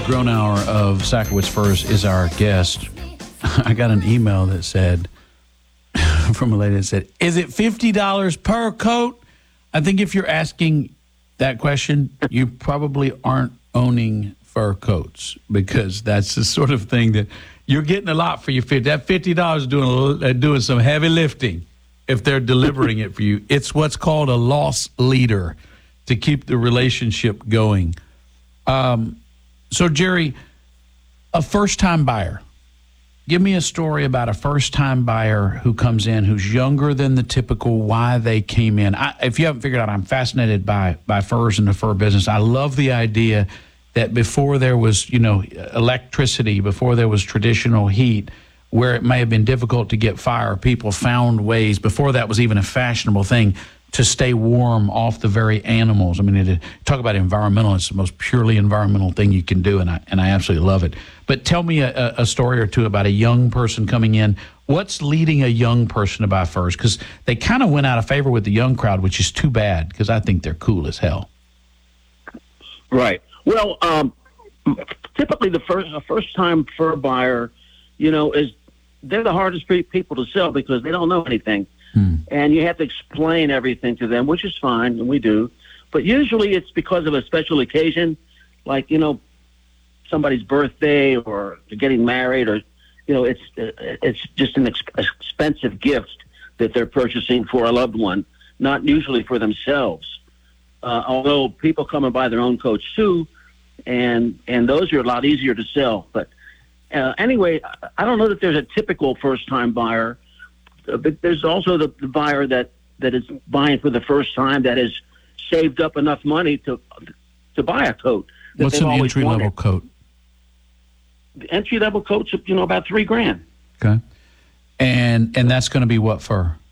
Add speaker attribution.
Speaker 1: Gronauer of Sakowitz Furs is our guest. I got an email that said, from a lady that said, is it $50 per coat? I think if you're asking that question, you probably aren't owning fur coats, because that's the sort of thing that you're getting a lot for your $50. That $50 is doing some heavy lifting if they're delivering it for you. It's what's called a loss leader to keep the relationship going. So, Jerry, a first-time buyer. Give me a story about a first-time buyer who comes in, who's younger than the typical, why they came in. If you haven't figured out, I'm fascinated by furs and the fur business. I love the idea that before there was, electricity, before there was traditional heat, where it may have been difficult to get fire, people found ways, before that was even a fashionable thing, to stay warm off the very animals. I mean, to talk about environmental, it's the most purely environmental thing you can do, and I absolutely love it. But tell me a story or two about a young person coming in. What's leading a young person to buy furs? Because they kind of went out of favor with the young crowd, which is too bad, because I think they're cool as hell.
Speaker 2: Right. Well, typically the first-time fur buyer, they're the hardest people to sell because they don't know anything. And you have to explain everything to them, which is fine, and we do. But usually it's because of a special occasion, like, somebody's birthday or they're getting married, or, it's just an expensive gift that they're purchasing for a loved one, not usually for themselves. Although people come and buy their own coats too, and those are a lot easier to sell. But anyway, I don't know that there's a typical first-time buyer. But there's also the buyer that is buying for the first time, that has saved up enough money to buy a coat.
Speaker 1: What's an entry-level coat?
Speaker 2: The entry-level coat's, about $3,000.
Speaker 1: Okay. And that's going to be what fur?